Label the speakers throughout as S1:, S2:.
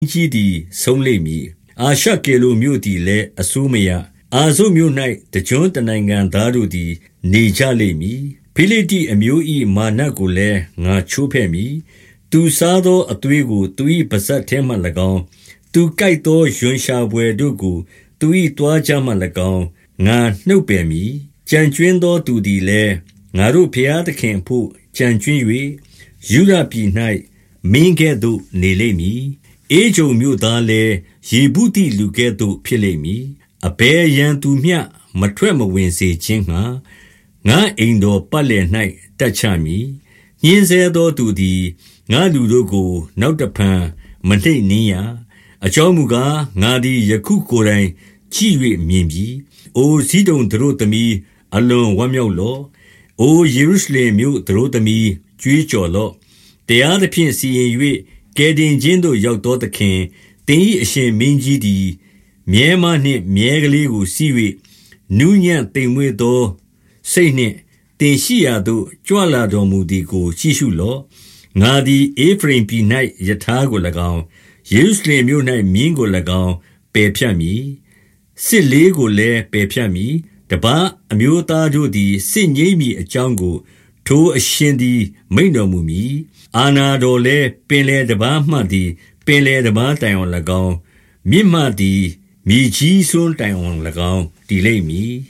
S1: ကြီးသည်ဆုံးလိမ့်မည်အာရှကေလိုမြို့သည်လည်းအဆိုးမရအာဇုမြို့၌တကြွတနိုင်ငံသားတို့သည်နေကြလိမ့်မည်ဖိလိတိအမျိုး၏မာနကိုလည်းငါချိုးဖဲ့မည်သူစားသောအသွေးကိုသူ၏ပါးစပ်ထဲမှ၎င်းသူကြိုက်သောယွန်ရှာပွဲတို့ကိုသူ၏တွားကြမှ၎င်းငါနှုတ်ပယ်မည်ကြံကျွင်းသောသူသည်လည်းငါတို့ဖျားသခင်ဖို့ကြံကျွင်း၍ယူရပြည်၌မင်းကဲ့သို့နေလိမ့်မည်အေဂျုံမြို့သားလည်းယေဗုသိလူကဲ့သို့ဖြစ်လိမ့်မည်အဘယ်ရန်သူမျှမထွက်မဝင်စေခြင်းငှာငါအိမ်တော်ပတ်လည်၌တက်ချမည်ညင်းဆဲသောသူသည်ငါလူတို့ကိုနောက်တဖန်မနှိမ့်နှင်းရအကြောင်းမူကားငါသည်ယခုကိုယ်တိုင်ကြည့်၍မြင်ပြီအိုဇိဒုန်သူတို့သမီးအလွန်ဝမ်းမြောက်လော့အိုယေရုရှလင်မြို့သူတို့သမီးကြွေးကြော်လော့တရားသဖြင့်စီရင်၍ကယ်တင်ခြင်းသို့ရောက်သောသခင်သင်၏အရှင်မင်းကြီးသည်မြဲမနှင့်မြဲကလေးကိုစီး၍နူးညံ့သိမ်မွေ့သောစိတ်နှင့်တင်ရှိရာသို့ကြွလာတော်မူသည်ကိုကြည့်ရှုလော့ငါသည်အေဖရိမ်ပြည်၌ယထာကို၎င်းယေရုရှလင်မြို့၌မြင်းကို၎င်းပယ်ဖြတ်မည်စစ်လေးကိုလည်းပယ်ဖြတ်မည်တပါးအမျိုးသားတို့သည်စစ်ငြိမ်းမည်အကြောင်းကိုထိုအရှင်သည်မိန့်တော်မူမည်အာနာတော်လည်းပင်လေတပါးမှသည်ပင်လေတပါးတိုင်အောင်၎င်းမြင့်မှသည်မြေကြီးစွန်းတိုင်အောင်၎င်းတည်လိမ့်မည်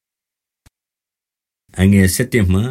S1: အငယ်7မှ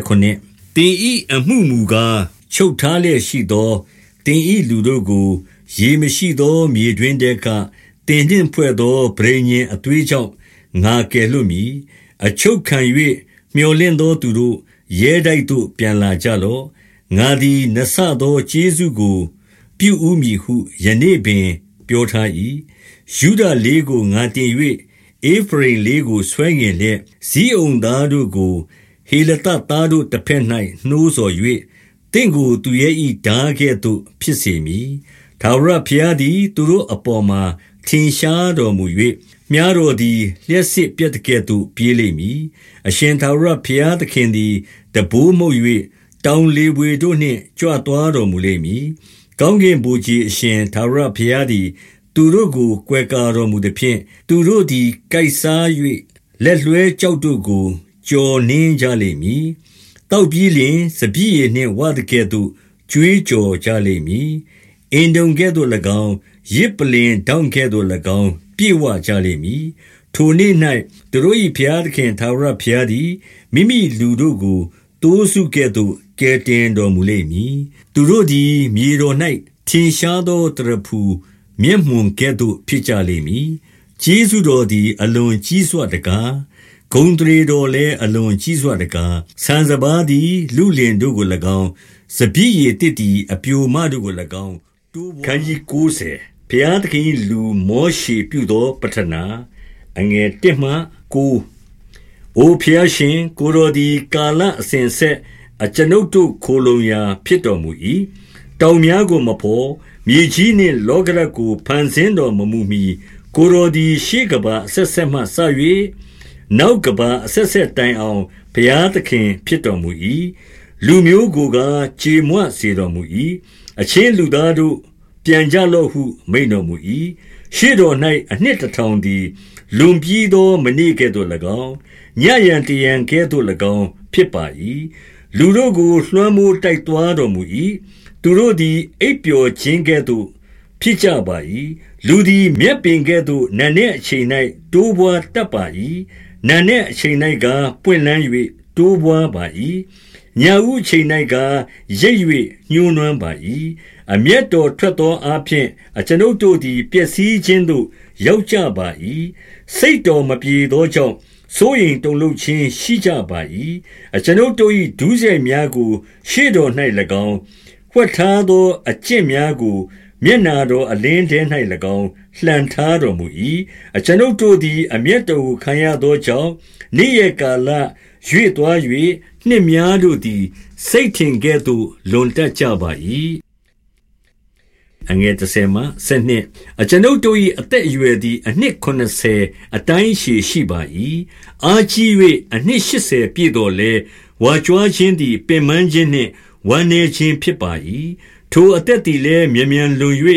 S1: 19တင်ဤအမှုမူကားချုပ်ထားလျက်ရှိသောတင်ဤလူတို့ကိုရေမရှိသောမြေတွင်တည်းကတင်နှင့်ဖွဲ့သောဗြိဉ္ဉ်အသွေးကြောင့်ငါကယ်လွတ်မည်အချုပ်ခံ၍မျော်လင့်သောသူတို့ရဲတိုက်သို့ပြန်လာကြလော့ငါသည်နဆသောကျေးဇူးကိုပြုဦးမည်ဟုယနေ့ပင်ပြောထား၏ယုဒလေးကိုငါတင်၍အေဖရိမ်လေးကိုဆွဲငင်လျက်ဇိအုန်သားတို့ကိုဟေလသသားတို့တစ်ဖက်၌နှိုးဆော်၍တင့်ကိုသူရဲ့ဤဓာကဲ့သို့ဖြစ်စေမည်ထာဝရဘုရားသည်သူတို့အပေါ်မှာထင်ရှားတော်မူ၍မြားတော်သည်လျှက်စစ်ပြတ်ကဲ့သို့ပြေးလိမ့်မည်အရှင်ထာဝရဘုရားသခင်သည်တဘိုးမှုတ်၍တောင်လေပွေတို့နှင့်ကြွသွားတော်မူလိမ့်မည်ကောင်းကင်ဘုရားအရှင်ထာဝရဘုရားသည်သူတို့ကိုကွယ်ကာတော်မူသည်ဖြင့်သူတို့သည်ကိုက်စား၍လက်လွှဲကြောက်တို့ကိုကြော်နှင်းကြလိမ့်မည်တောက်ပြီးလျင်စပြည့်ရည်နှင့်ဝါတကဲ့သို့ကြွေးကြော်ကြလိမ့်မည်အင်တုံကဲ့သို့၎င်းရစ်ပလင်တောင်ကဲ့သို့၎င်းပြေဝကြလိမ့်မည်ထိုနေ့၌သူတို့၏ဘုရားသခင်ထာဝရဘုရားသည်မိမိလူတို့ကိုတိုးစုကဲ့သို့ကယ်တင်တော်မူလိမ့်မည်သူတို့သည်မြေတော်၌ထင်ရှားသောတရဖူမျက်မှန်ကဲ့သို့ဖြစ်ကြလိမ့်မည်ကျေးဇူးတော်သည်အလွန်ကြီးစွာတကားဂုဏ်တရေတော်လည်းအလွန်ကြီးစွာတကားဆန်စပါးသည်လူလင်တို့ကို၎င်းစပြည့်ရည်တစ်သည်အပြိုမတို့ကို၎င်းတိုးခန်းကြီး90ဘုရားသခင်လူမောရှေပြုသောပဌနာအငယ်1မှ9အိုဖျားရှင်ကိုတော်သည်ကာလအစဉ်ဆက်အကျွန်ုပ်တို့ခိုလုံရာဖြစ်တော်မူ၏တောင်များကိုမဖော်မြေကြီးနှင့်လောကရတ်ကိုဖန်ဆင်းတော်မမူမီကိုတော်သည်ရှေးကဘာအဆက်ဆက်မှစ၍နောက်ကဘာအဆက်ဆက်တိုင်အောင်ဘုရားသခင်ဖြစ်တော်မူ၏လူမျိုးကိုကကြေမွစေတော်မူ၏အချင်းလူသားတို့ပြန်ကြလော့ဟုမိန့်တော်မူ၏ရှေ့တော်၌အနှစ်1000သည်လွန်ပြီးသောမနေ့ကဲ့သို့၎င်းညရန်တရန်ကဲ့သို့၎င်းဖြစ်ပါ၏လူတို့ကိုလွှမ်းမိုးတိုက်သွားတော်မူ၏သူတို့သည်အိပ်ပျော်ခြင်းကဲ့သို့ဖြစ်ကြပါ၏လူသည်မြက်ပင်ကဲ့သို့နံနက်အချိန်၌တိုးပွားတတ်ပါ၏နံနက်အချိန်၌ကပွင့်လန်း၍တိုးပွားပါ၏ညဦးအချိန်၌ကရိပ်၍ညှိုးနွမ်းပါ၏အမျက်တော်ထွက်သောအားဖြင့်အကျွန်ုပ်တို့သည်ပျက်စီးခြင်းသို့ရောက်ကြပါ၏စိတ်တော်မပြေသောကြောင့်စိုးရိမ်တုန်လှုပ်ခြင်းရှိကြပါ၏အကျွန်ုပ်တို့၏ဒုစရိုက်များကိုရှေ့တော်၌၎င်းဝှက်ထားသောအကျင့်များကိုမျက်နာတော်အလင်းထဲ၌၎င်းလှန်ထားတော်မူ၏အကျွန်ုပ်တို့သည်အမျက်တော်ကိုခံရသောကြောင့်နေ့ရက်ကာလရွေ့သွား၍နှစ်များတို့သည်စိတ်ထင်ကဲ့သို့လွန်တက်ကြပါ၏အငယ်30မှ12အကျွန်ုပ်တို့၏အသက်အရွယ်သည်အနှစ်80အတိုင်းရှည်ရှိပါ၏အာကြီး၍အနှစ်80ပြည့်တော်လဲဝါကြွားခြင်းသည်ပင်ပန်းခြင်းနှင့်ဝမ်းနည်းခြင်းဖြစ်ပါ၏ထိုအသက်သည်လည်းမြန်မြန်လွန်၍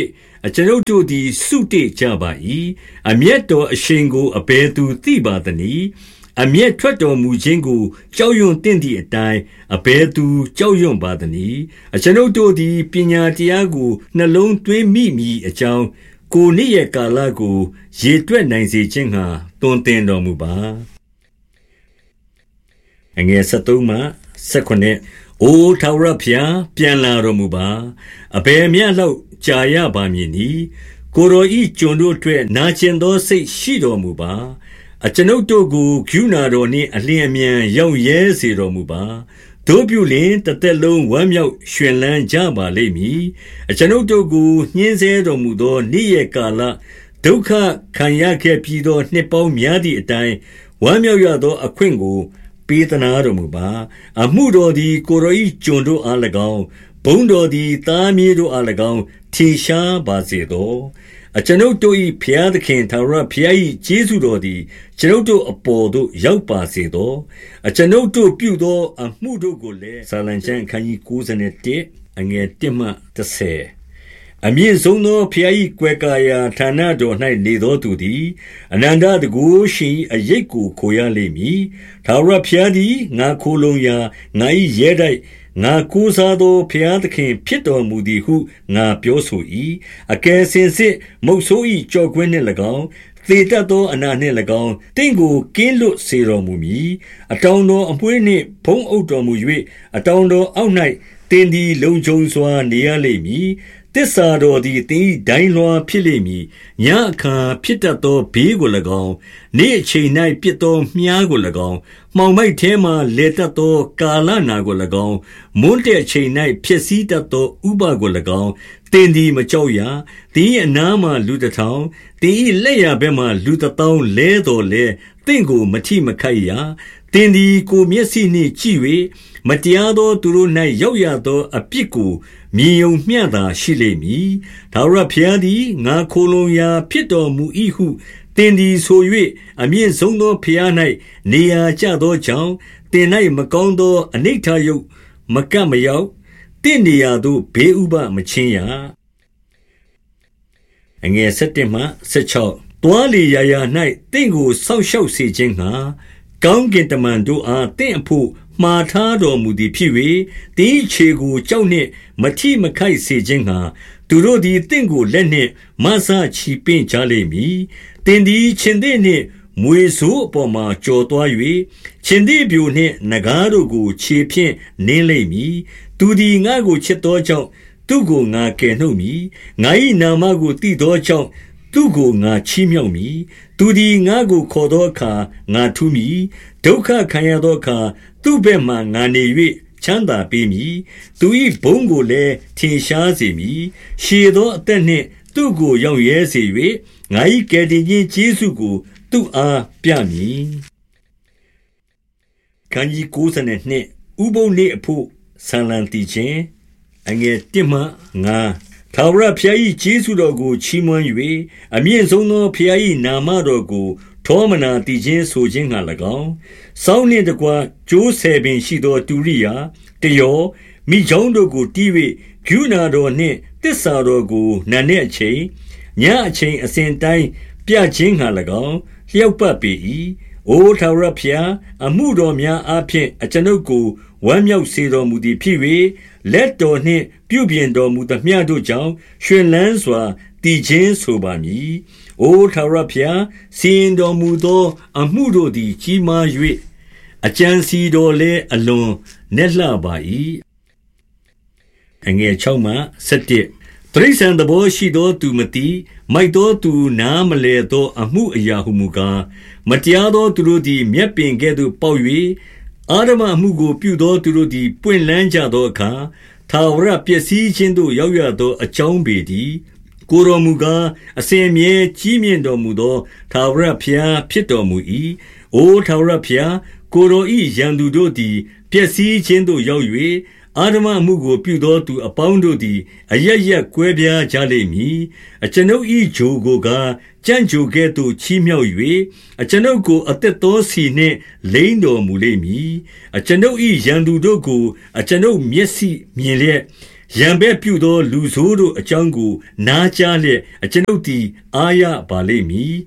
S1: အကျွန်ုပ်တို့သည်စုတေ့ကြပါ၏အမျက်တော်အရှိန်ကိုအဘယ်သူသိပါသနည်းအမျက်ထွက်တော်မူခြင်းကိုကြောက်ရွံ့သင့်သည့်အတိုင်းအဘယ်သူကြောက်ရွံ့ပါသနည်းအကျွန်ုပ်တို့သည်ပညာတရားကိုနှလုံးသွင်းမိမည်အကြောင်းကိုနေ့ရဲ့ကာလကိုရေတွက်နိုင်စေခြင်းဟာတွင်တင်တော်မူပါအငယ်73မှ79အိုထာဝရဘုရားပြန်လာတော်မူပါအဘယ်မျှလောက်ကြာရပါမည်နည်းကိုရောဤကျွန်တို့အတွက်နာကျင်သောစိတ်ရှိတော်မူပါအကျွန်ုပ်တို့ကိုဂုဏတော်နှင့်အလျင်အမြန်ရောက်ရဲစေတော်မူပါတို့ပြုလျင်တစ်သက်လုံးဝမ်းမြောက်ရွှင်လန်းကြပါလိမ့်မည်အကျွန်ုပ်တို့ကိုညှင်းဆဲတော်မူသောနေ့ရက်ကာလဒုက္ခခံရခဲ့ပြီးသောနှစ်ပေါင်းများသည့်အတိုင်းဝမ်းမြောက်ရသောအခွင့်ကိုပေးသနာတော်မူပါအမှုတော်သည်ကိုရောဤကျွန်တို့အား၎င်းဘုန်းတော်သည်သားမြေတို့အား၎င်းထင်ရှားပါစေသောအကျွန်ုပ်တို့၏ဘုရားသခင်ထာဝရဘုရား၏ကျေးဇူးတော်သည်ကျွန်ုပ်တို့အပေါ်သို့ရောက်ပါစေသောအကျွန်ုပ်တို့ပြုသောအမှုတို့ကိုလည်းစာလံကျမ်းအခန်းကြီး91အငယ်1မှ10အမြင့်ဆုံးသောဘုရား၏ကွယ်ကာရာဌာနတော်၌နေသောသူသည်အနန္တတကုရှင်အရိပ်ကိုခိုရလိမ့်မည်ထာဝရဘုရားသည်ငါခိုလုံရာငါ၏ရဲတိုက်ငါကိုးစားသောဘုရားသခင်ဖြစ်တော်မူသည်ဟုငါပြောဆို၏အကယ်စင်စစ်မုတ်ဆိုး၏ကြော်ကွင်းနှင့်၎င်းသေတတ်သောအနာနှင့်၎င်းတင့်ကိုကင်းလွတ်စေတော်မူမည်အတောင်တော်အမွှေးနှင့်ဖုံးအုပ်တော်မူ၍အတောင်တော်အောက်၌တင်သည်လုံခြုံစွာနေရလိမ့်မည်တစ္ဆာတော်သည်တင်ဒိုင်းလွှာဖြစ်လိမ့်မည်ညအခါဖြစ်တတ်သောဘေးကို၎င်းနေ့အချိန်၌ပြစ်သောမြားကို၎င်းမှောင်မိုက်ထဲမှလေတတ်သောကာလနာကို၎င်းမွန်းတဲ့အချိန်၌ဖြစ်စည်းတတ်သောဥပကို၎င်းတင်သည်မကြောက်ရတင်၏အနားမှလူတစ်ထောင်တင်၏လက်ရဘက်မှလူတစ်သောင်းလဲတော်လဲတင့်ကိုမထိမခိုက်ရတင်သည်ကိုမျက်စိနှင့်ကြည့်၍မတရားသောသူတို့၌ရောက်ရသောအပြစ်ကိုမြင်ယုံမျှသာရှိလိမ့်မည်ထာဝရဘုရားသည်ငါခိုလုံရာဖြစ်တော်မူ၏ဟုတင်သည်ဆို၍အမြင့်ဆုံးသောဘုရား၌နေရာကျသောကြောင့်တင်၌မကောင်းသောအနိဋ္ဌယုတ်မကပ်မရောက်တင့်နေရာသို့ဘေးဥပမချင်းရအငယ်7မှ16တွားလေရာရာ၌တင့်ကိုဆောက်ရှောက်စေခြင်းငှာကောင်းကင်တမန်တို့အားတင့်အဖို့မှားထားတော်မူသည်ဖြစ်၍တင်းခြေကိုကြောက်နှင့်မထိမခိုက်စေခြင်းငှာသူတို့သည်တင့်ကိုလက်နှင့်မဆချီပင့်ကြလိမ့်မည်တင်သည်ရှင်သည်နှင့်မွေဆိုးအပေါ်မှာကြော်သွား၍ရှင်သည်ပြိုနှင့်နဂါးတို့ကိုခြေဖြင့်နင်းလိမ့်မည်သူသည်ငါကိုချစ်သောကြောင့်သူကိုငါကယ်နှုတ်မည်ငါ၏နာမကိုသိသောကြောင့်သူကိုငါချီးမြှောက်မည်သူသည်ငါကိုခေါ်သောအခါငါထူးမည်ဒုက္ခခံရသောအခါသူ့ဘက်မှငါနေ၍ချမ်းသာပေးမည်သူ၏ဘုန်းကိုလည်းထင်ရှားစေမည်ရှည်သောအသက်နှင့်သူ့ကိုရောက်ရဲစေ၍ငါ၏ကယ်တင်ခြင်းကျေးဇူးကိုသူ့အားပြမည်ခန်းကြီး92ဥပုံနေ့အဖို့ဆံလံတီခြင်းအငယ်1မှ9ထာဝရဘုရား၏ကျေးဇူးတော်ကိုချီးမွမ်း၍အမြင့်ဆုံးသောဘုရား၏နာမတော်ကိုထောမနာတည်ခြင်းဆိုခြင်းငှာ၎င်းစောင်းနှင့်တကွကျိုးဆယ်ပင်ရှိသောတူရိယာတယောမိချောင်းတို့ကိုတီး၍ဂုဏတော်နှင့်တစ္ဆာတော်ကိုနာနှင့်အချိန်ညအချိန်အစဉ်တိုင်းပြခြင်းငှာ၎င်းလျှောက်ပတ်ပေ၏အိုထာဝရဘုရားအမှုတော်များအားဖြင့်အကျွန်ုပ်ကိုဝမ်းမြောက်စေတော်မူသည်ဖြစ်၍လက်တော်နှင့်ပြုပြင်တော်မူသမျှတို့ကြောင့်ရွှင်လန်းစွာတည်ခြင်းဆိုပါမည်။အိုထာဝရဘုရားစီရင်တော်မူသောအမှုတို့သည်ကြီးမား၍အကြံစီတော်လည်းအလွန်နက်လှပါ၏။အငယ်6မှ7တရိစ္ဆာန်သဘောရှိသောသူမသိမိုက်သောသူနားမလဲသောအမှုအရာဟုမူကားမတရားသောသူတို့သည်မြက်ပင်ကဲ့သို့ပေါက်၍အာဓမအမှုကိုပြုသောသူတို့သည်ပွင့်လန်းကြသောအခါထာဝရပျက်စီးခြင်းသို့ရောက်ရသောအကြောင်းပေတည်းကိုယ်တော်မူကားအစဉ်အမြဲကြီးမြင့်တော်မူသောထာဝရဘုရားဖြစ်တော်မူ၏။အိုထာဝရဘုရားကိုယ်တော်၏ရန်သူတို့သည်ပျက်စီးခြင်းသို့ရောက်၍အာဓမအမှုကိုပြုသောသူအပေါင်းတို့သည်အရပ်ရပ်ကွဲပြားကြလိမ့်မည်။အကျွန်ုပ်၏ဂျိုကိုကားကြံ့ဂျိုကဲ့သို့ချီးမြှောက်၍အကျွန်ုပ်ကိုအသက်သောစီနှင့်လိမ့်တော်မူလိမ့်မည်။အကျွန်ုပ်၏ရန်သူတို့ကိုအကျွန်ုပ်မျက်စိမြင်လျက်ရံဘက်ပြုသောလူဆိုးတို့အကြောင်းကိုနားကြားလျက်အကျွန်ုပ်သည်အားရပါလိမ့်မည်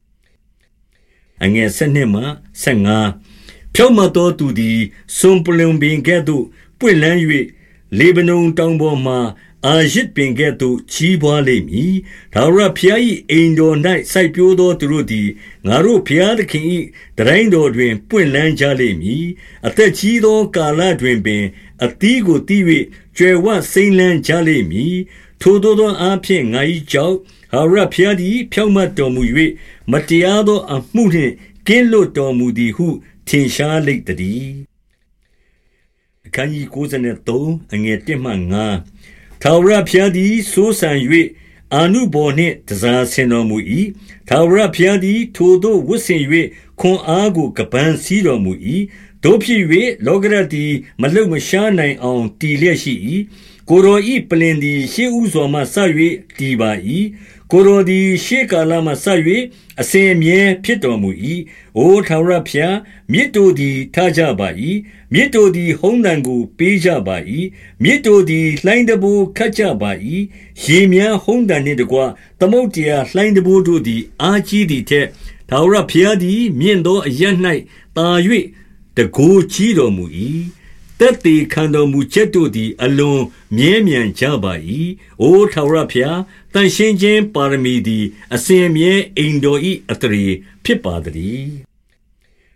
S1: 12မှ15ဖြောင့်မတ်သောသူသည်စွန်ပလွံပင်ကဲ့သို့ပွင့်လန်း၍လေဗနုန်တောင်ပေါ်မှအာရစ်ပင်ကဲ့သို့ကြီးပွားလိမ့်မည်။ထာဝရဘုရား၏အိမ်တော်၌စိုက်ပျိုးသောသူတို့သည်ငါတို့ဘုရားသခင်၏တန်တိုင်းတော်တွင်ပွင့်လန်းကြလိမ့်မည်။အသက်ကြီးသောကာလတွင်ပင်အသီးကိုတီး၍ကြွယ်ဝစိမ်းလန်းကြလိမ့်မည်။ထိုသို့သောအားဖြင့်ငါ၏ကြောက်ထာဝရဘုရားသည်ဖြောင့်မတ်တော်မူ၍မတရားသောအမှုနှင့်ကင်းလွတ်တော်မူသည်ဟုထင်ရှားလိမ့်တည်း။အခန်းကြီး93အငယ်1မှ5ထာဝရဘုရားသည်စိုးစံ၍အာနုဘော်နှင့်တစားဆင်တော်မူ၏။ထာဝရဘုရားသည်ထိုသို့ဝတ်ဆင်၍ခွန်အားကိုကပန်းစည်းတော်မူ၏။တို့ဖြစ်၍လောကရတ်သည်မလှုပ်မရှားနိုင်အောင်တည်လျက်ရှိ၏။ကိုယ်တော်၏ပလင်သည်ရှေးဥစွာမှစ၍တည်ပါ၏။ကိုယ်တော်သည်ရှေးကာလမှစ၍အစဉ်အမြဲဖြစ်တော်မူ၏။အိုထာဝရဘုရားမြစ်တို့သည်ထကြပါ၏။မြစ်တို့သည်ဟုံးတံကိုပေးကြပါ၏။မြစ်တို့သည်လှိုင်းတဘိုးခတ်ကြပါ၏။ရေများဟုံးတံနှင့်တကွသမုဒ္ဒရာလှိုင်းတဘိုးတို့သည်အားကြီးသည်ထက်ထာဝရဘုရားသည်မြင့်သောအရပ်၌သာ၍တကိုးကြီးတော်မူ၏။သက်သေခံတော်မူချက်တို့သည်အလွန်မြဲမြံကြပါ၏။အိုထာဝရဘုရားတန်ရှင်းခြင်းပါရမီသည်အစဉ်အမြဲအိမ်တော်၏အသရေဖြစ်ပါသတည်း